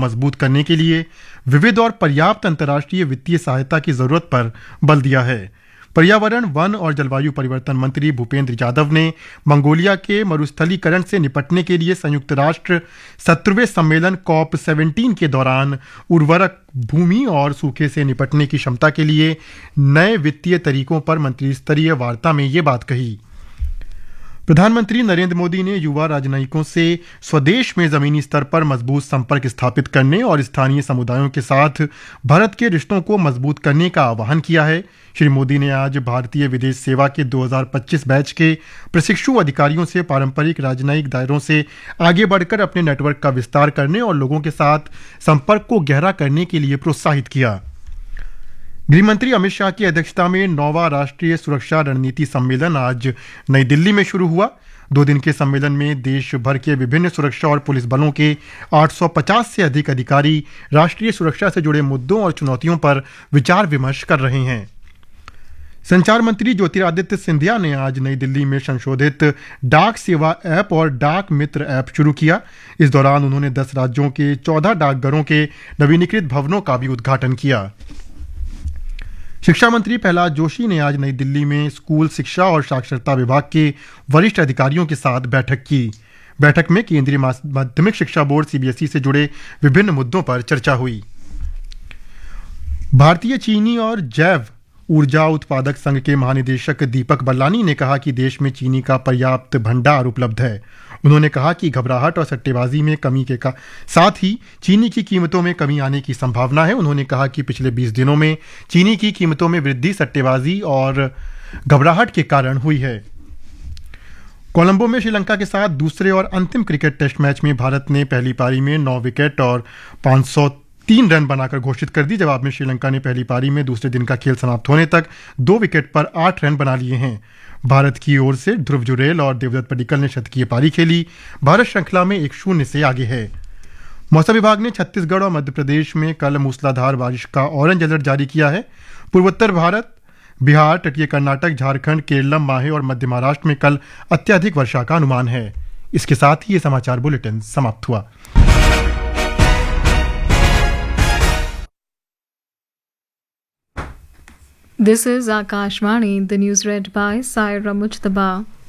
मजबूत करने के लिए विविध और पर्याप्त अंतर्राष्ट्रीय वित्तीय सहायता की जरूरत पर बल दिया है। पर्यावरण, वन और जलवायु परिवर्तन मंत्री भूपेंद्र यादव ने मंगोलिया के मरुस्थलीकरण से निपटने के लिए संयुक्त राष्ट्र 17वें सम्मेलन COP17 के दौरान उर्वरक, भूमि और सूखे से निपटने की क्षमता के लिए नए वित्तीय तरीकों पर मंत्रिस्तरीय वार्ता में ये बात कही। प्रधानमंत्री नरेंद्र मोदी ने युवा राजनयिकों से स्वदेश में जमीनी स्तर पर मजबूत संपर्क स्थापित करने और स्थानीय समुदायों के साथ भारत के रिश्तों को मजबूत करने का आह्वान किया है। श्री मोदी ने आज भारतीय विदेश सेवा के 2025 बैच के प्रशिक्षु अधिकारियों से पारंपरिक राजनयिक दायरों से आगे बढ़कर अपने नेटवर्क का विस्तार करने और लोगों के साथ संपर्क को गहरा करने के लिए प्रोत्साहित किया। गृहमंत्री अमित शाह की अध्यक्षता में 9वां राष्ट्रीय सुरक्षा रणनीति सम्मेलन आज नई दिल्ली में शुरू हुआ। 2 दिन के सम्मेलन में देश भर के विभिन्न सुरक्षा और पुलिस बलों के 850 से अधिक अधिकारी राष्ट्रीय सुरक्षा से जुड़े मुद्दों और चुनौतियों पर विचार विमर्श कर रहे हैं। संचार मंत्री ज्योतिरादित्य सिंधिया ने आज नई दिल्ली में संशोधित डाक सेवा ऐप और डाक मित्र ऐप शुरू किया। इस दौरान उन्होंने 10 राज्यों के 14 डाकघरों के नवीनीकृत भवनों का भी उद्घाटन किया। शिक्षा मंत्री प्रहलाद जोशी ने आज नई दिल्ली में स्कूल शिक्षा और साक्षरता विभाग के वरिष्ठ अधिकारियों के साथ बैठक की। बैठक में केंद्रीय माध्यमिक शिक्षा बोर्ड CBSE से जुड़े विभिन्न मुद्दों पर चर्चा हुई। भारतीय चीनी और जैव ऊर्जा उत्पादक संघ के महानिदेशक दीपक बल्लानी ने कहा कि देश में चीनी का पर्याप्त भंडार उपलब्ध है। उन्होंने कहा कि घबराहट और सट्टेबाजी में कमी के साथ ही चीनी की कीमतों में कमी आने की संभावना है। उन्होंने कहा कि पिछले 20 दिनों में चीनी की कीमतों में वृद्धि सट्टेबाजी और घबराहट के कारण हुई है। कोलंबो में श्रीलंका के साथ दूसरे और अंतिम क्रिकेट टेस्ट मैच में भारत ने पहली पारी में 9 विकेट और 503 रन बनाकर घोषित कर दी। जवाब में श्रीलंका ने पहली पारी में दूसरे दिन का खेल समाप्त होने तक 2 विकेट पर 8 रन बना लिए हैं। भारत की ओर से ध्रुव जुरेल और देवदत्त पडिक्कल ने शतकीय पारी खेली। भारत श्रृंखला में 1-0 से आगे है। मौसम विभाग ने छत्तीसगढ़ और मध्य प्रदेश में कल मूसलाधार बारिश का ऑरेंज अलर्ट जारी किया है। पूर्वोत्तर भारत, बिहार, तटीय कर्नाटक, झारखंड, केरलम, माहे और मध्य महाराष्ट्र में कल अत्यधिक वर्षा का अनुमान है। इसके साथ ही ये समाचार बुलेटिन समाप्त हुआ। This is Akashvani, the news read by Saira Mujtaba.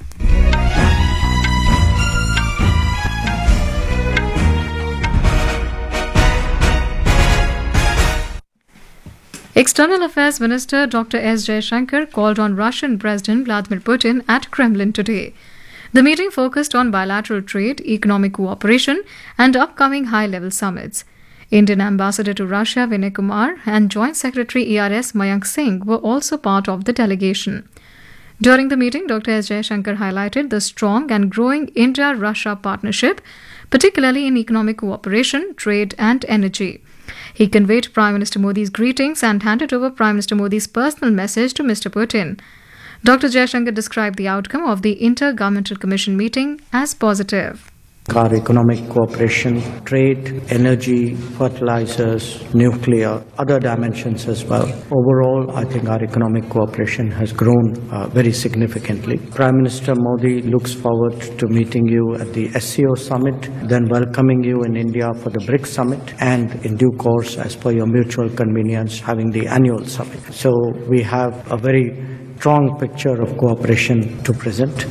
External Affairs Minister Dr. S. Jaishankar called on Russian President Vladimir Putin at Kremlin today. The meeting focused on bilateral trade, economic cooperation, and upcoming high-level summits. Indian Ambassador to Russia Vinay Kumar and Joint Secretary ERS Mayank Singh were also part of the delegation. During the meeting, Dr. S. Jaishankar highlighted the strong and growing India-Russia partnership, particularly in economic cooperation, trade and energy. He conveyed Prime Minister Modi's greetings and handed over Prime Minister Modi's personal message to Mr. Putin. Dr. Jaishankar described the outcome of the Intergovernmental Commission meeting as positive. Our economic cooperation, trade, energy, fertilizers, nuclear, other dimensions as well. Overall, I think our economic cooperation has grown very significantly. Prime Minister Modi looks forward to meeting you at the SCO summit, then welcoming you in India for the BRICS summit, and in due course, as per your mutual convenience, having the annual summit. So we have a very strong picture of cooperation to present.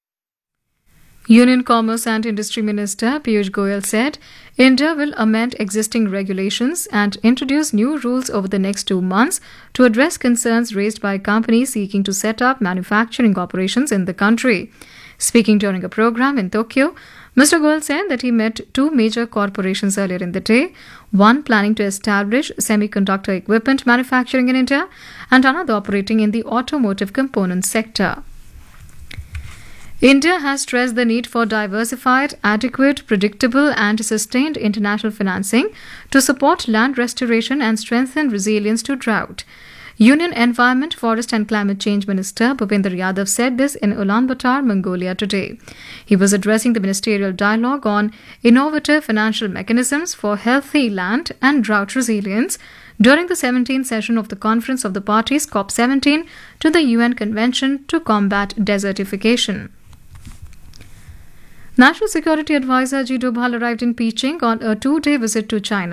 Union Commerce and Industry Minister Piyush Goyal said India will amend existing regulations and introduce new rules over the next 2 months to address concerns raised by companies seeking to set up manufacturing operations in the country. Speaking during a program in Tokyo, Mr. Goyal said that he met 2 major corporations earlier in the day, one planning to establish semiconductor equipment manufacturing in India and another operating in the automotive components sector. India has stressed the need for diversified, adequate, predictable and sustained international financing to support land restoration and strengthen resilience to drought. Union Environment, Forest and Climate Change Minister Bhupender Yadav said this in Ulaanbaatar, Mongolia today. He was addressing the ministerial dialogue on innovative financial mechanisms for healthy land and drought resilience during the 17th session of the Conference of the Parties COP17 to the UN Convention to Combat Desertification. National Security Advisor Ajit Doval arrived in Beijing on a 2-day visit to China.